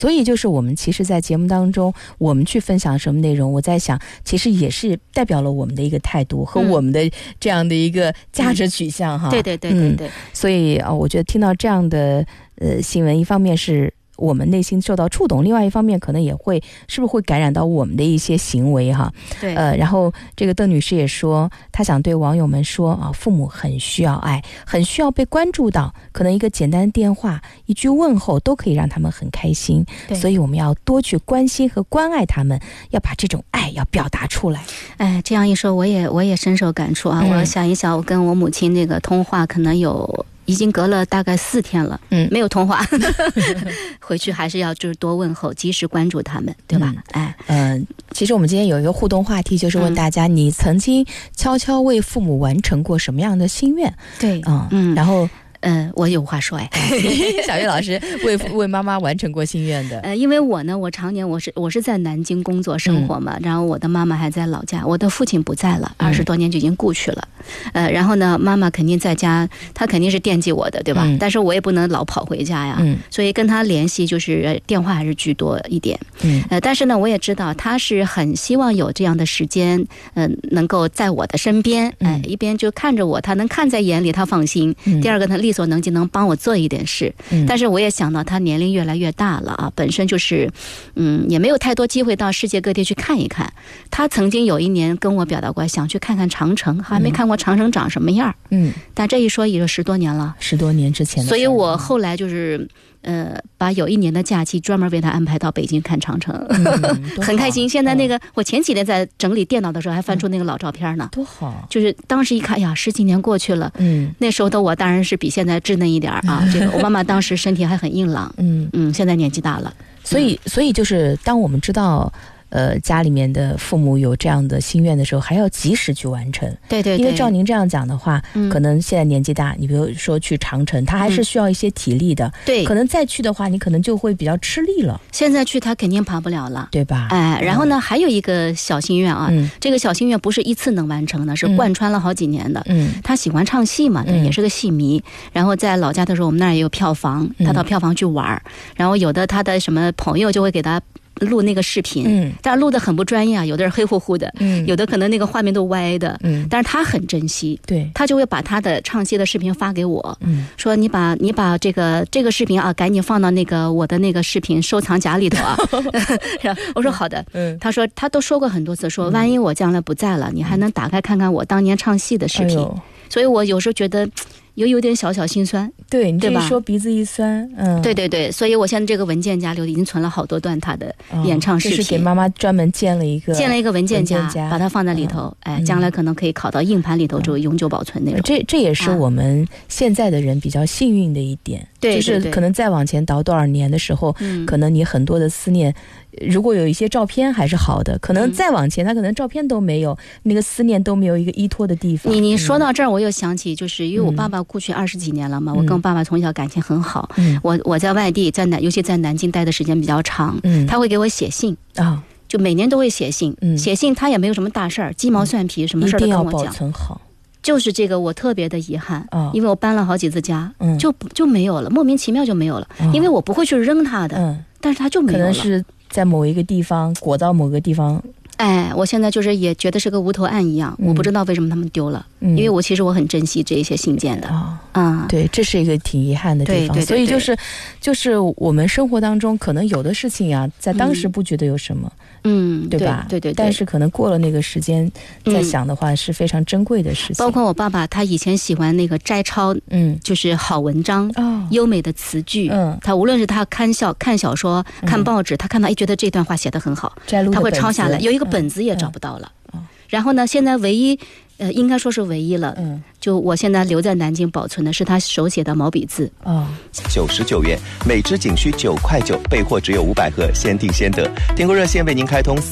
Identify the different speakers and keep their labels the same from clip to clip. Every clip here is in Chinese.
Speaker 1: 所以就是我们其实在节目当中我们去分享什么内容，我在想其实也是代表了我们的一个态度和我们的这样的一个价值取向哈。
Speaker 2: 对对对对对。
Speaker 1: 所以我觉得听到这样的新闻，一方面是我们内心受到触动，另外一方面可能也会是不是会感染到我们的一些行为哈。
Speaker 2: 对。
Speaker 1: 然后这个邓女士也说，她想对网友们说啊，父母很需要爱，很需要被关注到，可能一个简单的电话，一句问候都可以让他们很开心。所以我们要多去关心和关爱他们，要把这种爱要表达出来。
Speaker 2: 哎，这样一说我也深受感触啊。我想一想，我跟我母亲那个通话可能已经隔了大概4天了，没有通话，回去还是要就是多问候，及时关注他们，对吧？
Speaker 1: 其实我们今天有一个互动话题，就是问大家，你曾经悄悄为父母完成过什么样的心愿？
Speaker 2: 对，
Speaker 1: 然后。
Speaker 2: 我有话说哎，
Speaker 1: 小月老师为妈妈完成过心愿的。
Speaker 2: 因为我呢，我常年我是在南京工作生活嘛，然后我的妈妈还在老家，我的父亲不在了，20多年就已经故去了。然后呢，妈妈肯定在家，她肯定是惦记我的，对吧？但是我也不能老跑回家呀，所以跟她联系就是电话还是居多一点。但是呢，我也知道她是很希望有这样的时间，能够在我的身边，一边就看着我，她能看在眼里，她放心。第二个，她力所能及能帮我做一点事。但是我也想到她年龄越来越大了啊，本身就是也没有太多机会到世界各地去看一看。她曾经有一年跟我表达过想去看看长城，还没看过长城长什么样。但这一说也就10多年了，10多年之前的。所以我后来就是把有一年的假期专门为他安排到北京看长城，很开心。现在那个我前几天在整理电脑的时候还翻出那个老照片呢，多好！就是当时一看呀，10几年过去了，那时候的我当然是比现在稚嫩一点啊。这个我妈妈当时身体还很硬朗，现在年纪大了，
Speaker 1: 所以就是当我们知道。家里面的父母有这样的心愿的时候，还要及时去完成。对对对，因为照您这样讲的话，可能现在年纪大，你比如说去长城，他还是需要一些体力的。对，可能再去的话，你可能就会比较吃力了。
Speaker 2: 现在去他肯定爬不了了，
Speaker 1: 对吧？
Speaker 2: 然后呢，还有一个小心愿啊，这个小心愿不是一次能完成的，是贯穿了好几年的。他喜欢唱戏嘛，也是个戏迷。然后在老家的时候，我们那儿也有票房，他到票房去玩，然后有的他的什么朋友就会给他录那个视频，但是录的很不专业啊，有的是黑乎乎的，有的可能那个画面都歪的，但是他很珍惜，对，他就会把他的唱戏的视频发给我，说你把这个视频啊，赶紧放到那个我的那个视频收藏夹里头啊。我说好的，他说他都说过很多次，说万一我将来不在了，你还能打开看看我当年唱戏的视频，所以我有时候觉得有点小心酸，对，你这一说鼻子一酸，对对对，所以我现在这个文件夹里已经存了好多段他的演唱视频，就是给妈妈专门建了一个文件夹，把它放在里头，将来可能可以拷到硬盘里头，就永久保存那种。这也是我们现在的人比较幸运的一点，就是可能再往前倒多少年的时候，可能你很多的思念。如果有一些照片还是好的，可能再往前他可能照片都没有，那个思念都没有一个依托的地方。你说到这儿我又想起，就是因为我爸爸故去20几年了嘛，我跟我爸爸从小感情很好，我在外地尤其在南京待的时间比较长，他会给我写信啊，就每年都会写信，写信他也没有什么大事儿，鸡毛蒜皮什么事儿都跟我讲，一定要保存好。就是这个我特别的遗憾，因为我搬了好几次家，就没有了，莫名其妙就没有了，因为我不会去扔它的，但是它就没有了，可能是在某一个地方裹到某个地方。我现在就是也觉得是个无头案一样，我不知道为什么他们丢了，因为其实我很珍惜这一些信件的。对，这是一个挺遗憾的地方。对，所以就是我们生活当中可能有的事情啊，在当时不觉得有什么，对吧？对，但是可能过了那个时间再想的话，是非常珍贵的事情。包括我爸爸，他以前喜欢那个摘抄，就是好文章、优美的词句，他无论是他看小说、看报纸，他看到觉得这段话写得很好，他会抄下来，有一个本子也找不到了。然后呢，现在唯一应该说是唯一了，就我现在留在南京保存的是他手写的毛笔字。99元，每支仅需9块9，备货只有500盒，先订先得。订购热线为您开通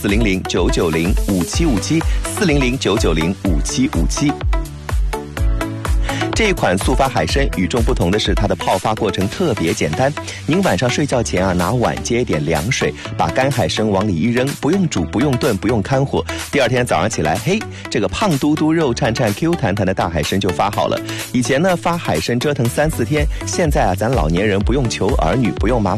Speaker 2: 400-990-5757，400-990-5757。这一款速发海参与众不同的是，它的泡发过程特别简单。您晚上睡觉前啊，拿碗接一点凉水，把干海参往里一扔，不用煮，不用炖，不用看火。第二天早上起来，嘿，这个胖嘟嘟、肉颤颤、Q 弹弹的大海参就发好了。以前呢，发海参折腾3-4天，现在啊，咱老年人不用求儿女，不用麻烦